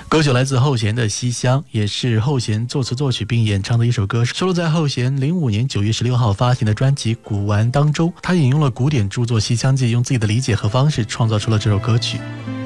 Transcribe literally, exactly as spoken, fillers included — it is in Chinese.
歌曲来自后弦的《西厢》，也是后弦作词作曲并演唱的一首歌，收录在后弦零五年九月十六号发行的专辑《古玩》当中。他引用了古典著作《西厢记》，用自己的理解和方式创造出了这首歌曲。